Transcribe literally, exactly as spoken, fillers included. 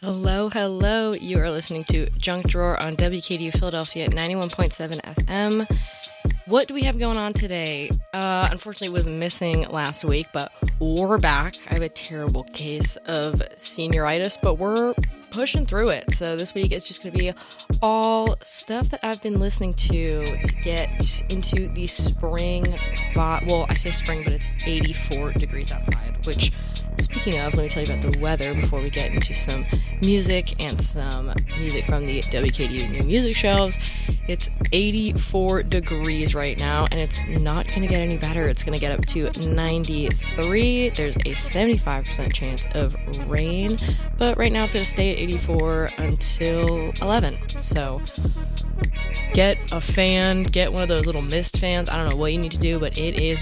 Hello, hello. You are listening to Junk Drawer on W K D U Philadelphia at ninety-one point seven F M. What do we have going on today? Uh, unfortunately, was missing last week, but we're back. I have a terrible case of senioritis, but we're pushing through it. So this week it's just going to be all stuff that I've been listening to to get into the spring vibe. Well, I say spring, but it's eighty-four degrees outside, which, speaking of, let me tell you about the weather before we get into some music and some music from the W K D U New Music Shelves. It's eighty-four degrees right now, and it's not going to get any better. It's going to get up to ninety-three. There's a seventy-five percent chance of rain, but right now it's going to stay at eighty-four until eleven. So get a fan, get one of those little mist fans. I don't know what you need to do, but it is